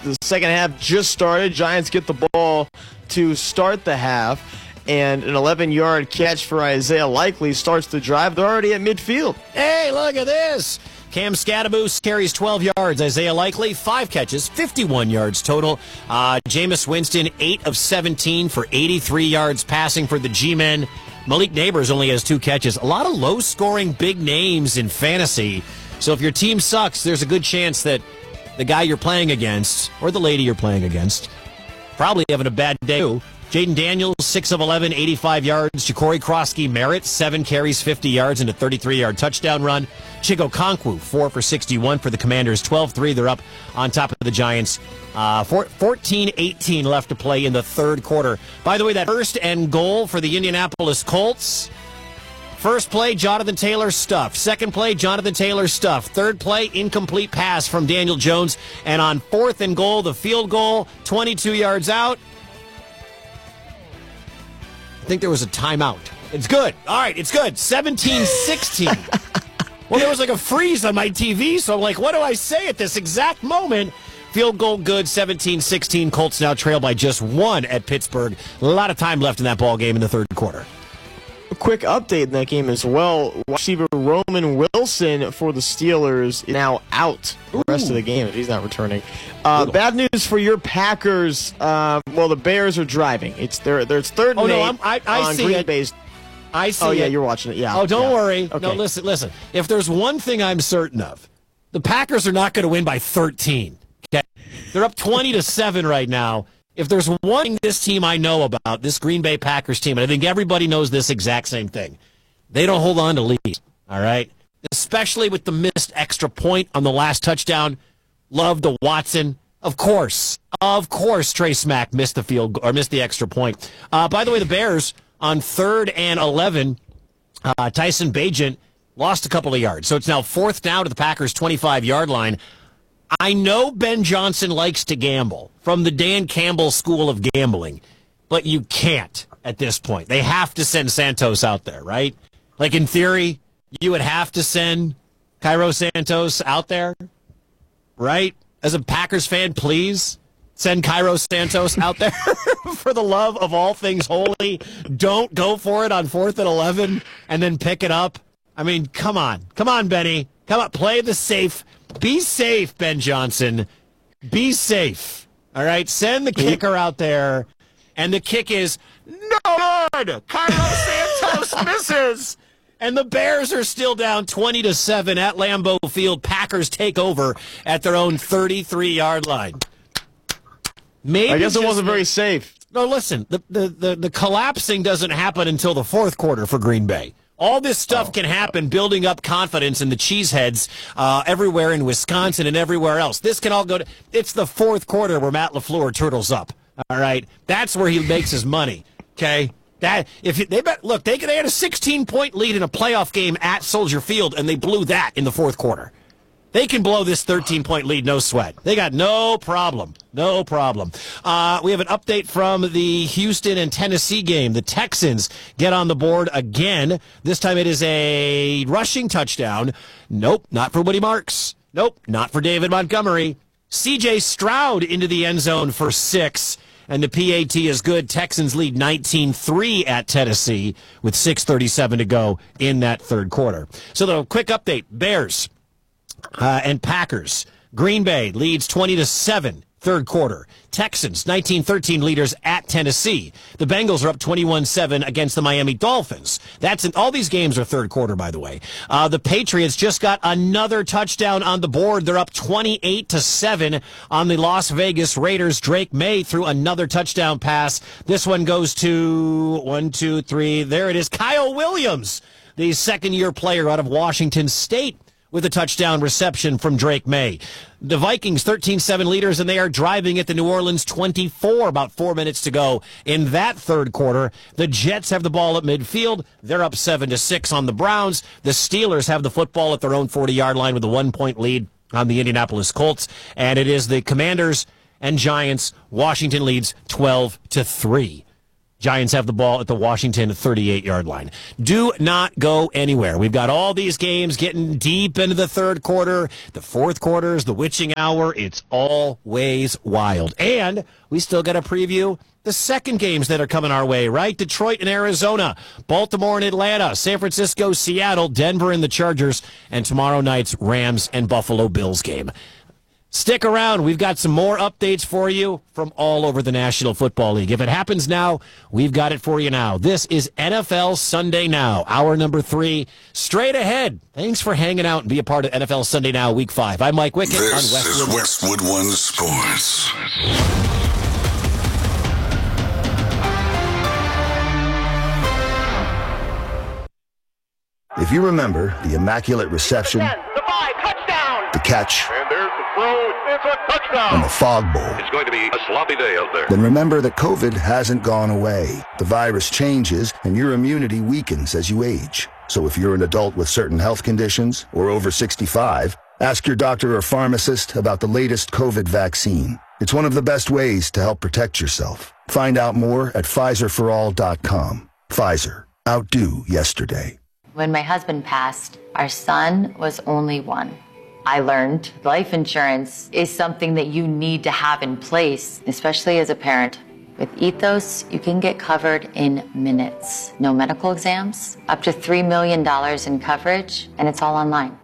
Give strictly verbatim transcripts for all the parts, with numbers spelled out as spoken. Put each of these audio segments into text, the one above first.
the second half just started. Giants get the ball to start the half. And an eleven-yard catch for Isaiah Likely starts the drive. They're already at midfield. Hey, look at this. Cam Scadaboo carries twelve yards. Isaiah Likely, five catches, fifty-one yards total. Uh, Jameis Winston, eight of seventeen for eighty-three yards passing for the G-Men. Malik Neighbors only has two catches. A lot of low-scoring big names in fantasy. So if your team sucks, there's a good chance that the guy you're playing against, or the lady you're playing against, probably having a bad day too. Jaden Daniels, six of eleven, eighty-five yards. Ja'Cory Krosky Merritt, seven carries, fifty yards, and a thirty-three-yard touchdown run. Chigo Konkwu, four for sixty-one for the Commanders, twelve three. They're up on top of the Giants. Uh, fourteen eighteen left to play in the third quarter. By the way, that first and goal for the Indianapolis Colts. First play, Jonathan Taylor stuffed. Second play, Jonathan Taylor stuffed. Third play, incomplete pass from Daniel Jones. And on fourth and goal, the field goal, twenty-two yards out. I think there was a timeout. It's good. All right, it's good. seventeen sixteen. Well, there was like a freeze on my T V, so I'm like, what do I say at this exact moment? Field goal good, seventeen sixteen. Colts now trail by just one at Pittsburgh. A lot of time left in that ball game in the third quarter. A quick update in that game as well. Receiver Roman Wilson for the Steelers is now out the Ooh. rest of the game if he's not returning. Uh, bad news for your Packers. Uh, well, the Bears are driving. It's there. There's third Oh, and no, eight I'm, I, I on see Green it. Bay's. I see Oh, yeah, it. you're watching it. Yeah. Oh, don't yeah. worry. Okay. No, listen, listen. If there's one thing I'm certain of, the Packers are not going to win by thirteen. Okay? They're up twenty to seven right now. If there's one thing this team I know about, this Green Bay Packers team, and I think everybody knows this exact same thing, they don't hold on to leads, all right? Especially with the missed extra point on the last touchdown. Love the Watson. Of course, of course, Trey Smack missed the field or missed the extra point. Uh, by the way, the Bears on third and eleven, uh, Tyson Bagent lost a couple of yards. So it's now fourth down to the Packers' twenty-five-yard line. I know Ben Johnson likes to gamble from the Dan Campbell school of gambling, but you can't at this point. They have to send Santos out there, right? Like, in theory, you would have to send Cairo Santos out there, right? As a Packers fan, please send Cairo Santos out there for the love of all things holy. Don't go for it on fourth and eleven and then pick it up. I mean, come on. Come on, Benny. Come on, play the safe. Be safe, Ben Johnson. Be safe. All right? Send the kicker out there. And the kick is no good. Cairo Santos misses. And the Bears are still down twenty to seven at Lambeau Field. Packers take over at their own thirty-three-yard line. Maybe I guess it wasn't just, very safe. No, listen, the, the, the, the collapsing doesn't happen until the fourth quarter for Green Bay. All this stuff oh, can happen, building up confidence in the cheeseheads uh, everywhere in Wisconsin and everywhere else. This can all go to – it's the fourth quarter where Matt LaFleur turtles up, all right? That's where he makes his money, okay? That if they bet, look, they, they had a sixteen-point lead in a playoff game at Soldier Field, and they blew that in the fourth quarter. They can blow this thirteen-point lead, no sweat. They got no problem. No problem. Uh, we have an update from the Houston and Tennessee game. The Texans get on the board again. This time it is a rushing touchdown. Nope, not for Woody Marks. Nope, not for David Montgomery. C J Stroud into the end zone for six. And the P A T is good. Texans lead nineteen three at Tennessee with six thirty-seven to go in that third quarter. So the quick update, Bears uh, and Packers. Green Bay leads twenty to seven, third quarter. Texans, nineteen thirteen leaders at Tennessee. The Bengals are up twenty-one seven against the Miami Dolphins. That's in, all these games are third quarter, by the way. Uh, the Patriots just got another touchdown on the board. They're up twenty-eight to seven on the Las Vegas Raiders. Drake May threw another touchdown pass. This one goes to one, two, three. There it is. Kyle Williams, the second-year player out of Washington State, with a touchdown reception from Drake May. The Vikings, thirteen seven leaders, and they are driving at the New Orleans twenty-four, about four minutes to go in that third quarter. The Jets have the ball at midfield. They're up seven to six on the Browns. The Steelers have the football at their own forty-yard line with a one-point lead on the Indianapolis Colts. And it is the Commanders and Giants. Washington leads twelve to three. Giants have the ball at the Washington thirty-eight-yard line. Do not go anywhere. We've got all these games getting deep into the third quarter. The fourth quarter is the witching hour. It's always wild. And we still got to preview the second games that are coming our way, right? Detroit and Arizona, Baltimore and Atlanta, San Francisco, Seattle, Denver and the Chargers, and tomorrow night's Rams and Buffalo Bills game. Stick around. We've got some more updates for you from all over the National Football League. If it happens now, we've got it for you now. This is N F L Sunday Now, hour number three, straight ahead. Thanks for hanging out and be a part of N F L Sunday Now, week five. I'm Mike Wickett on This Westwood. is Westwood One Sports. If you remember the immaculate reception, The five, touchdown! the catch, And there's the throw. It's a touchdown! and the fog bowl, It's going to be a sloppy day out there. then remember that COVID hasn't gone away. The virus changes, and your immunity weakens as you age. So if you're an adult with certain health conditions or over sixty-five, ask your doctor or pharmacist about the latest COVID vaccine. It's one of the best ways to help protect yourself. Find out more at Pfizer for all dot com. Pfizer. Outdo yesterday. When my husband passed, our son was only one. I learned life insurance is something that you need to have in place, especially as a parent. With Ethos, you can get covered in minutes. No medical exams, up to three million dollars in coverage, and it's all online.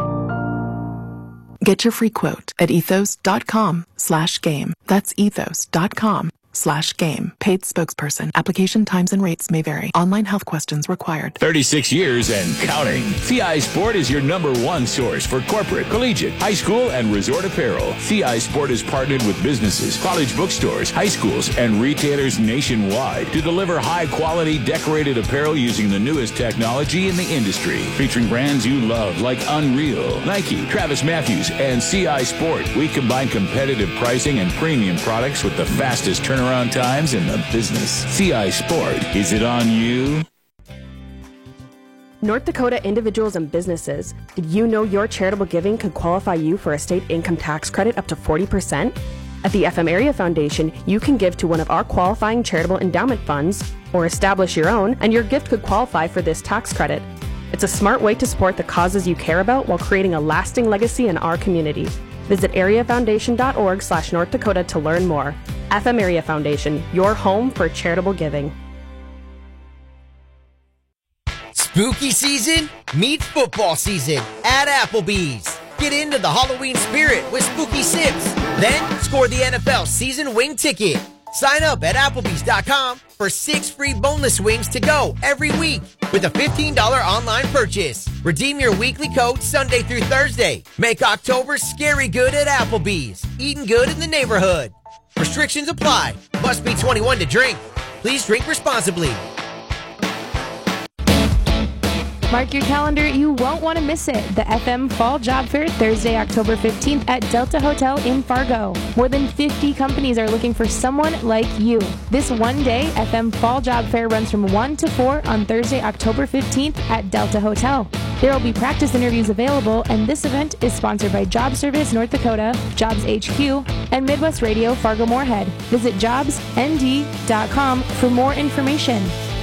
Get your free quote at ethos.com slash game. That's ethos.com slash game. Paid spokesperson. Application times and rates may vary. Online health questions required. thirty-six years and counting. C I Sport is your number one source for corporate, collegiate, high school, and resort apparel. C I Sport is partnered with businesses, college bookstores, high schools, and retailers nationwide to deliver high-quality decorated apparel using the newest technology in the industry. Featuring brands you love like Unreal, Nike, Travis Matthews, and C I Sport. We combine competitive pricing and premium products with the fastest turnaround times in the business. C I Sport. Is it on you? North Dakota individuals and businesses, did you know your charitable giving could qualify you for a state income tax credit up to forty percent? At the F M Area Foundation, you can give to one of our qualifying charitable endowment funds or establish your own, and your gift could qualify for this tax credit. It's a smart way to support the causes you care about while creating a lasting legacy in our community. Visit areafoundation.org slash North Dakota to learn more. F M Area Foundation, your home for charitable giving. Spooky season meets football season at Applebee's. Get into the Halloween spirit with Spooky Sips. Then score the N F L season wing ticket. Sign up at Applebee's dot com for six free boneless wings to go every week with a fifteen dollars online purchase. Redeem your weekly code Sunday through Thursday. Make October scary good at Applebee's. Eating good in the neighborhood. Restrictions apply. Must be twenty-one to drink. Please drink responsibly. Mark your calendar, you won't want to miss it. The F M Fall Job Fair, Thursday, October fifteenth at Delta Hotel in Fargo. More than fifty companies are looking for someone like you. This one day, F M Fall Job Fair runs from one to four on Thursday, October fifteenth at Delta Hotel. There will be practice interviews available, and this event is sponsored by Job Service North Dakota, Jobs H Q, and Midwest Radio Fargo-Moorhead. Visit jobs n d dot com for more information.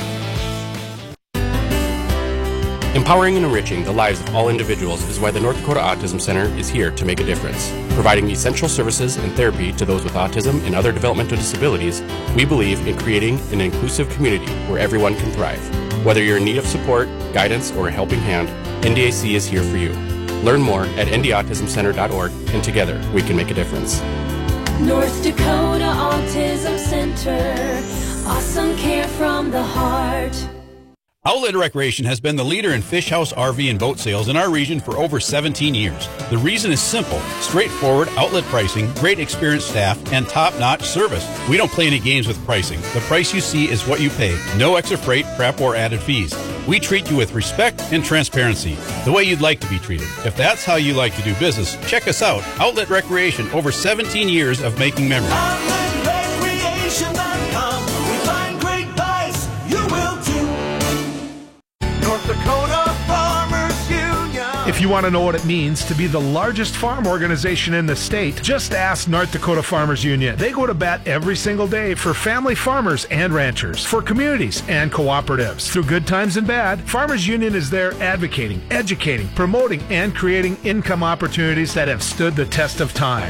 Empowering and enriching the lives of all individuals is why the North Dakota Autism Center is here to make a difference. Providing essential services and therapy to those with autism and other developmental disabilities, we believe in creating an inclusive community where everyone can thrive. Whether you're in need of support, guidance, or a helping hand, N D A C is here for you. Learn more at n d autism center dot org, and together we can make a difference. North Dakota Autism Center, awesome care from the heart. Outlet Recreation has been the leader in fish house, R V, and boat sales in our region for over seventeen years. The reason is simple: straightforward outlet pricing, great experienced staff, and top-notch service. We don't play any games with pricing. The price you see is what you pay. No extra freight, prep, or added fees. We treat you with respect and transparency, the way you'd like to be treated. If that's how you like to do business, check us out. Outlet Recreation, over seventeen years of making memories. outlet recreation dot com. We find great buys. You will too. North Dakota Farmers Union. If If you want to know what it means to be the largest farm organization in the state, just ask North Dakota Farmers Union. They go to bat every single day for family farmers and ranchers, for communities and cooperatives. Through good times and bad, Farmers Union is there advocating, educating, promoting, and creating income opportunities that have stood the test of time.